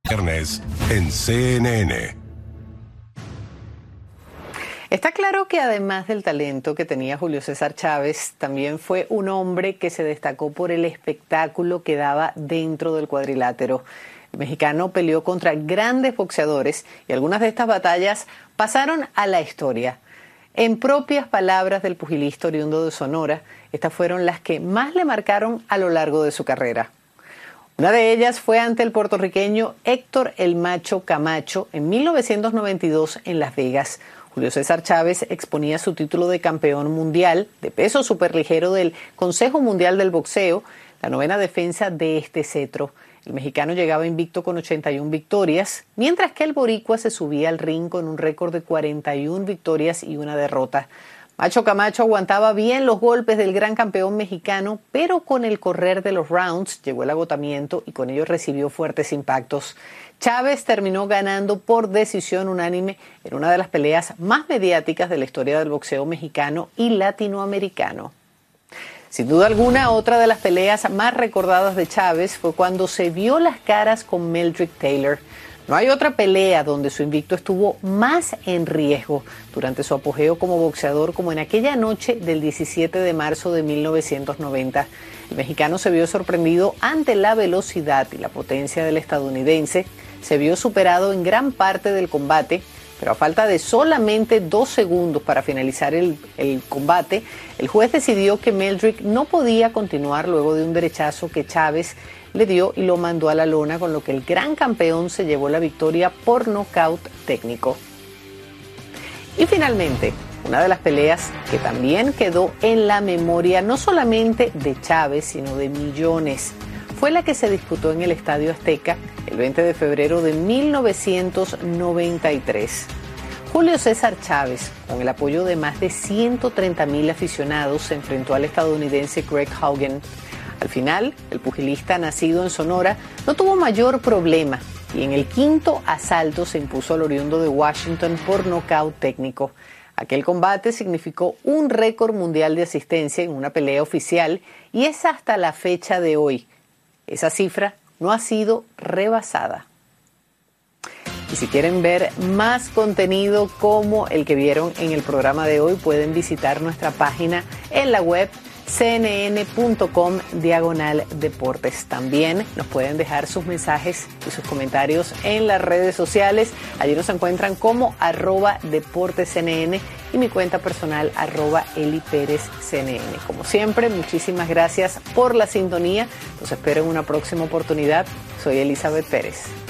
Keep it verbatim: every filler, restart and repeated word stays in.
Viernes en C N N. Está claro que además del talento que tenía Julio César Chávez, también fue un hombre que se destacó por el espectáculo que daba dentro del cuadrilátero. El mexicano peleó contra grandes boxeadores y algunas de estas batallas pasaron a la historia. En propias palabras del pugilista oriundo de Sonora, estas fueron las que más le marcaron a lo largo de su carrera. Una de ellas fue ante el puertorriqueño Héctor El Macho Camacho en mil novecientos noventa y dos en Las Vegas. Julio César Chávez exponía su título de campeón mundial de peso superligero del Consejo Mundial del Boxeo, la novena defensa de este cetro. El mexicano llegaba invicto con ochenta y una victorias, mientras que el boricua se subía al ring con un récord de cuarenta y una victorias y una derrota. Macho Camacho aguantaba bien los golpes del gran campeón mexicano, pero con el correr de los rounds llegó el agotamiento y con ello recibió fuertes impactos. Chávez terminó ganando por decisión unánime en una de las peleas más mediáticas de la historia del boxeo mexicano y latinoamericano. Sin duda alguna, otra de las peleas más recordadas de Chávez fue cuando se vio las caras con Meldrick Taylor. No hay otra pelea donde su invicto estuvo más en riesgo durante su apogeo como boxeador como en aquella noche del diecisiete de marzo de mil novecientos noventa. El mexicano se vio sorprendido ante la velocidad y la potencia del estadounidense, se vio superado en gran parte del combate, pero a falta de solamente dos segundos para finalizar el, el combate, el juez decidió que Meldrick no podía continuar luego de un derechazo que Chávez le dio y lo mandó a la lona, con lo que el gran campeón se llevó la victoria por nocaut técnico. Y finalmente, una de las peleas que también quedó en la memoria no solamente de Chávez, sino de millones, fue la que se disputó en el Estadio Azteca el veinte de febrero de mil novecientos noventa y tres. Julio César Chávez, con el apoyo de más de ciento treinta mil aficionados, se enfrentó al estadounidense Greg Haugen. Al final, el pugilista nacido en Sonora no tuvo mayor problema y en el quinto asalto se impuso al oriundo de Washington por nocaut técnico. Aquel combate significó un récord mundial de asistencia en una pelea oficial y es hasta la fecha de hoy. Esa cifra no ha sido rebasada. Y si quieren ver más contenido como el que vieron en el programa de hoy, pueden visitar nuestra página en la web cnn.com diagonal deportes. También nos pueden dejar sus mensajes y sus comentarios en las redes sociales. Allí nos encuentran como arroba deportescnn y mi cuenta personal arroba eliperezcnn. Como siempre, muchísimas gracias por la sintonía. Los espero en una próxima oportunidad. Soy Elizabeth Pérez.